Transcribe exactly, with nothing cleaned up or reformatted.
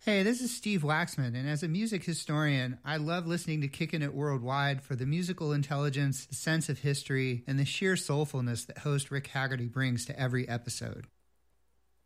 Hey, this is Steve Waxman, and as a music historian, I love listening to Kickin' It Worldwide for the musical intelligence, the sense of history, and the sheer soulfulness that host Rick Haggerty brings to every episode.